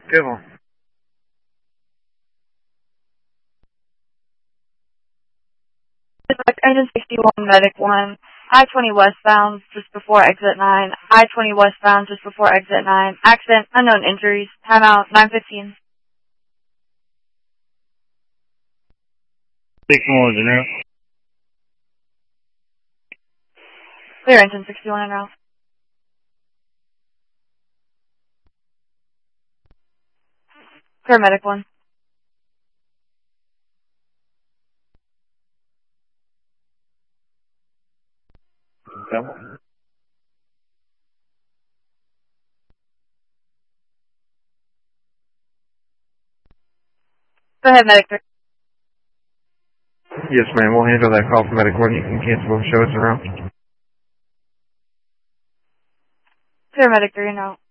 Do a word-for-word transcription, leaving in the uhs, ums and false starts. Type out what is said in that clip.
Good one. Engine sixty-one, Medic one. I twenty westbound, just before exit nine. I twenty westbound, just before exit nine. Accident, unknown injuries. Timeout, nine fifteen. sixty-one is en route. Clear engine sixty-one en route. Clear Medic one. Double. Go ahead, Medic three. Yes, ma'am. We'll handle that call from Medic one. You can cancel both shows around. Clear Medic three en route.